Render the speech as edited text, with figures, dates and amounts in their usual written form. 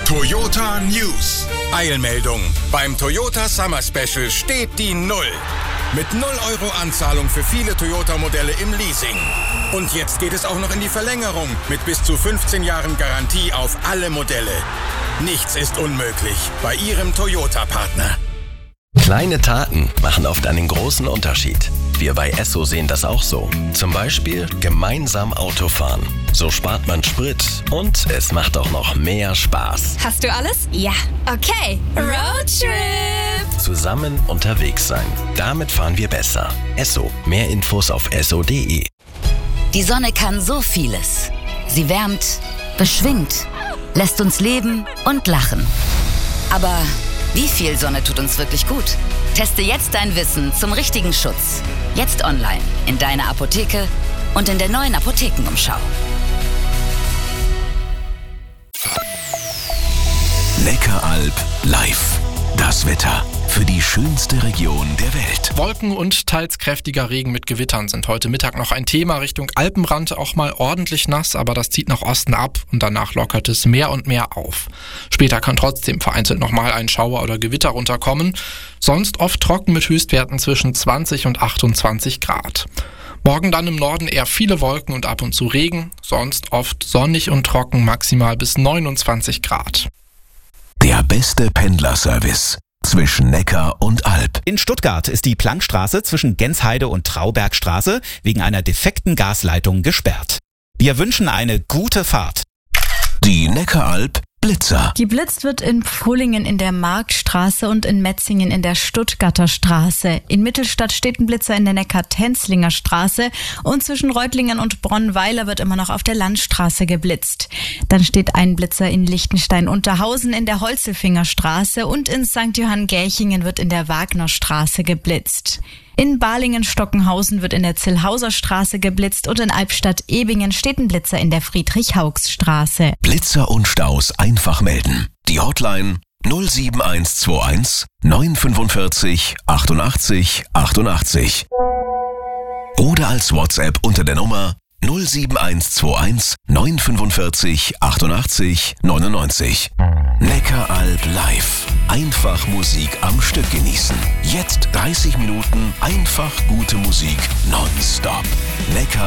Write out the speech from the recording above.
Toyota News. Eilmeldung. Beim Toyota Summer Special steht die 0. Mit 0 Euro Anzahlung für viele Toyota-Modelle im Leasing. Und jetzt geht es auch noch in die Verlängerung mit bis zu 15 Jahren Garantie auf alle Modelle. Nichts ist unmöglich bei Ihrem Toyota-Partner. Kleine Taten machen oft einen großen Unterschied. Wir bei Esso sehen das auch so. Zum Beispiel gemeinsam Autofahren. So spart man Sprit und es macht auch noch mehr Spaß. Hast du alles? Ja. Okay. Roadtrip. Zusammen unterwegs sein. Damit fahren wir besser. Esso. Mehr Infos auf esso.de. Die Sonne kann so vieles. Sie wärmt, beschwingt, lässt uns leben und lachen. Aber wie viel Sonne tut uns wirklich gut? Teste jetzt dein Wissen zum richtigen Schutz. Jetzt online, in deiner Apotheke und in der neuen Apothekenumschau. Neckaralb live. Das Wetter für die schönste Region der Welt. Wolken und teils kräftiger Regen mit Gewittern sind heute Mittag noch ein Thema. Richtung Alpenrand auch mal ordentlich nass, aber das zieht nach Osten ab und danach lockert es mehr und mehr auf. Später kann trotzdem vereinzelt nochmal ein Schauer oder Gewitter runterkommen. Sonst oft trocken mit Höchstwerten zwischen 20 und 28 Grad. Morgen dann im Norden eher viele Wolken und ab und zu Regen, sonst oft sonnig und trocken, maximal bis 29 Grad. Der beste Pendlerservice zwischen Neckar und Alb. In Stuttgart ist die Plankstraße zwischen Gensheide und Traubergstraße wegen einer defekten Gasleitung gesperrt. Wir wünschen eine gute Fahrt. Die Neckaralb Blitzer. Geblitzt wird in Pfullingen in der Marktstraße und in Metzingen in der Stuttgarter Straße. In Mittelstadt steht ein Blitzer in der Neckar-Tenzlinger Straße und zwischen Reutlingen und Bronnweiler wird immer noch auf der Landstraße geblitzt. Dann steht ein Blitzer in Lichtenstein-Unterhausen in der Holzelfinger Straße und in St. Johann-Gärchingen wird in der Wagnerstraße geblitzt. In Balingen-Stockenhausen wird in der Zillhauser Straße geblitzt und in Albstadt-Ebingen steht ein Blitzer in der Friedrich-Haugs-Straße. Blitzer und Staus einfach melden. Die Hotline 07121 945 88 88. Oder als WhatsApp unter der Nummer 07121 945 88 99. Neckaralb live. Einfach Musik am Stück genießen. Jetzt 30 Minuten einfach gute Musik nonstop. Neckar